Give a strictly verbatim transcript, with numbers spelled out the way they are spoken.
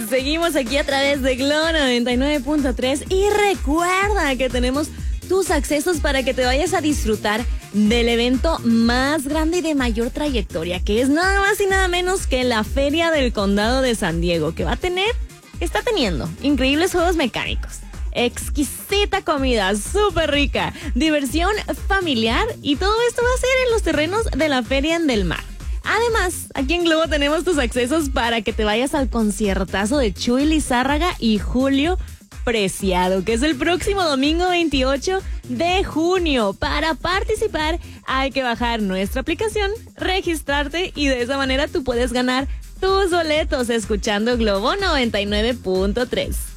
Seguimos aquí a través de Globo noventa y nueve punto tres y recuerda que tenemos tus accesos para que te vayas a disfrutar del evento más grande y de mayor trayectoria, que es nada más y nada menos que la Feria del Condado de San Diego, que va a tener, está teniendo increíbles juegos mecánicos, exquisita comida, súper rica, diversión familiar y todo esto va a ser en los terrenos de la Feria en Del Mar. Además, aquí en Globo tenemos tus accesos para que te vayas al conciertazo de Chuy Lizárraga y Julio Preciado, que es el próximo domingo veintiocho de junio. Para participar hay que bajar nuestra aplicación, registrarte y de esa manera tú puedes ganar tus boletos escuchando Globo noventa y nueve punto tres.